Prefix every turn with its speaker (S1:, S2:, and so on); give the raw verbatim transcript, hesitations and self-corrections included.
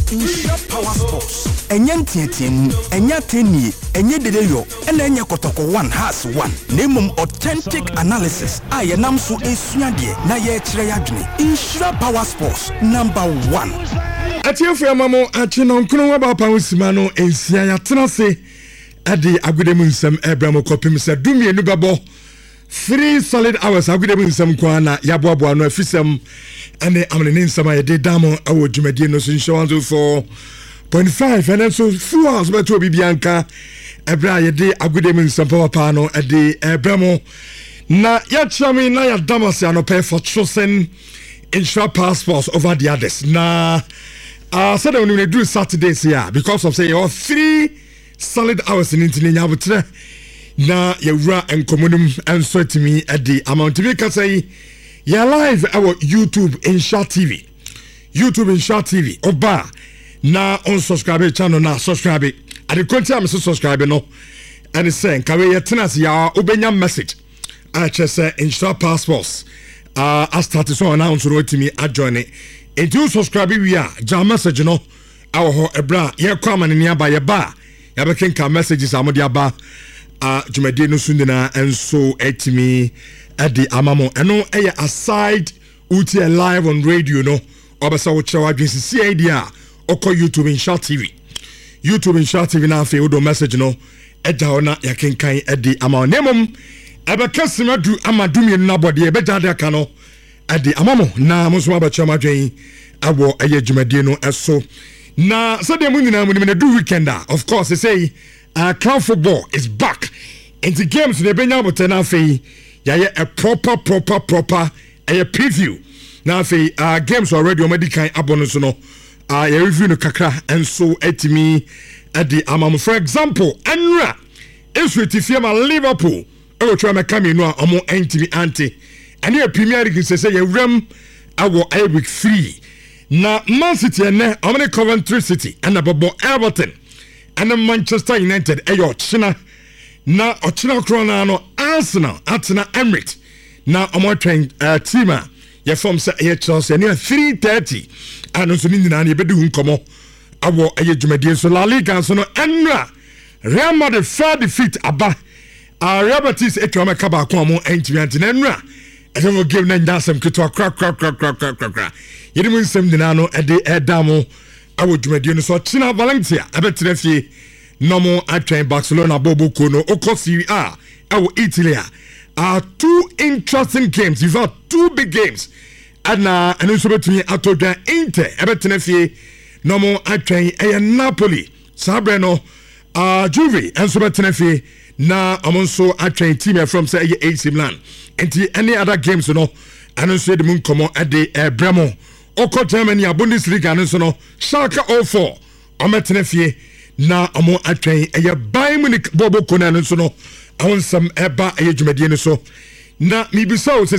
S1: Insure Power Sports. Enyan tietiem, enya teni, enye dedeyo, ena enye kotoko one has one. Name authentic analysis. Aye nam so esuadie na ye kire yadwene. Insure Power Sports number one.
S2: Atiefo amamo achino nkono waba pa usimano ensia ya tenase ade agudemu nsem ebramo kopim se dumie nu bebo three solid hours agudemu nsem kwa na yaboabo no afisem ane amene nsem ayede damo awo dwumadie no so insure four point five and so four hours beto bibianka ebra ayede agudemu nsem papa no ade ebramo na ya chami na ya damase anope for chosen Insure Passports over the others na Uh, so that when we do Saturdays here, because of say you have three solid hours in internet, you have na yawura and communum and so to me at the amount to make us say you're live our YouTube Insure T V, YouTube Insure T V. Oba na on subscribe channel na subscribe. At the content I'm subscribe no, and it's saying can we tenants ya obenya message. I just say Insure Passports. Uh, I started so announce to me I join it. If you subscribe we are jam message no our ho ebra ye kwama ne nia ba ye ba ya be kenka messages amodi aba a jumade no sundina enso etimi edi amamo eno eye aside uti live on radio no obasa wo chewa dwesi C I D a oko YouTube Insure T V YouTube Insure T V na afi odo message no eda ona ya kenkan edi amamo nemom ebe kasima du amadumi na bode ebe jade aka no adi amamo na muso abacha madwen awo eye dwumadie no eso na so dem nyina mu ne do weekender of course they say uh, club football is back and the games they benya botena fe ya ye a proper proper proper a preview na fe uh, games already already kan abonus no uh, ya review no kakra and so etimi adi amamo for example anra Israel fiema Liverpool e try me come no omo entimi anti and your Premier League say say you ram our week three. Na Man City and how many Coventry City and about Everton and Manchester United ayo China na Ochina Krona no Arsenal Arsenal Emirates na omo train uh, team ya form say ya Chelsea near three thirty and so ni na na bedu nkomo awo aye dwumadie so La Liga so no enra Real Madrid fair defeat aba uh, Real Betis etwa kaba ko omo entimi antenra I don't give nine dancing to a crack, crack, crack, crack, crack, crack, crack. You didn't send the nano at the air damo. I would do a so China Valencia. I bet you no more. I train Barcelona, Bobo Kono, Oko Serie A, our Italy. Uh, two interesting games. You've had two big games. And now, and also between Atoga Inter, I bet you no more. I train a Napoli, Sabreno, uh, Juve, and so bet na amonso I train team from say A C Milan. And any other games you know and also the moon come at the uh, Bremo Oko Germany a Bundesliga and so no Schalke oh four ometenefie na amo atwen eye Bayern Munich Bobo Kona and so no I want some eba eye dwumadie so na mibisa